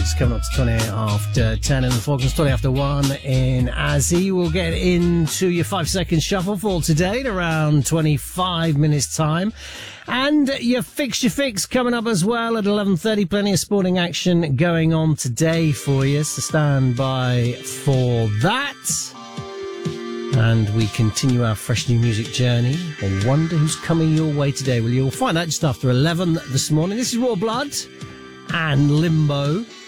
It's coming up to 20 after 10 in the Falcons, 20 after 1 in Azzy. We'll get into your 5-second shuffle for today at around 25 minutes time. And your fix coming up as well at 11:30. Plenty of sporting action going on today for you, so stand by for that. And we continue our fresh new music journey. I wonder who's coming your way today. Well, you'll find out just after 11 this morning. This is Raw Blood and Limbo.